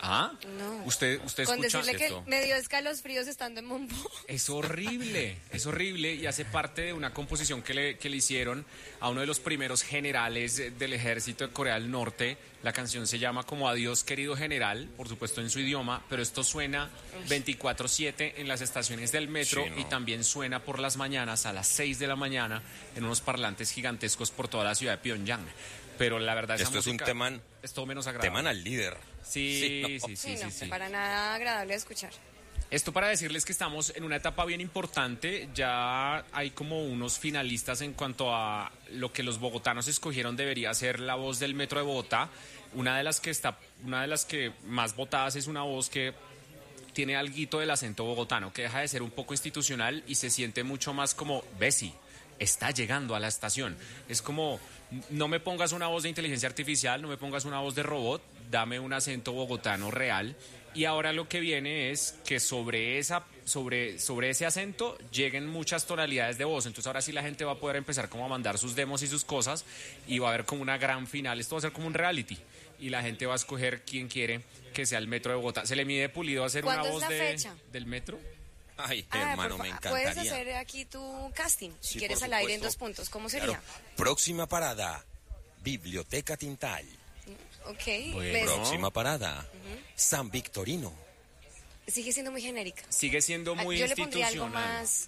¿Ah? No. ¿Usted Con escucha decirle esto? que me dio escalofríos estando en Mombo. Es horrible y hace parte de una composición que le hicieron a uno de los primeros generales del ejército de Corea del Norte. La canción se llama como Adiós querido general, por supuesto en su idioma, pero esto suena 24/7 en las estaciones del metro Sí, ¿no? y también suena por las mañanas a las 6 de la mañana en unos parlantes gigantescos por toda la ciudad de Pyongyang. Pero la verdad esa Esto es un música tema es todo menos agradable. Teman al líder. Sí, Sí, no, para nada agradable de escuchar. Esto para decirles que estamos en una etapa bien importante. Ya hay como unos finalistas en cuanto a lo que los bogotanos escogieron debería ser la voz del Metro de Bogotá. Una de las que más votadas es una voz que tiene alguito del acento bogotano, que deja de ser un poco institucional y se siente mucho más como Bessie. Está llegando a la estación. Es como, no me pongas una voz de inteligencia artificial, no me pongas una voz de robot, dame un acento bogotano real. Y ahora lo que viene es que sobre ese acento lleguen muchas tonalidades de voz. Entonces ahora sí la gente va a poder empezar como a mandar sus demos y sus cosas y va a haber como una gran final. Esto va a ser como un reality y la gente va a escoger quién quiere que sea el Metro de Bogotá. Se le mide Pulido a hacer una ¿Cuándo es voz la fecha? del Metro. Ay, hermano, me encantaría. Puedes hacer aquí tu casting, si Sí, quieres por al aire en supuesto. 2 puntos. ¿Cómo sería? Claro. Próxima parada, Biblioteca Tintal. Ok. Bueno. ¿Ves? Próxima parada, San Victorino. Sigue siendo muy genérica. Sigue siendo muy Yo le pondría algo institucional. más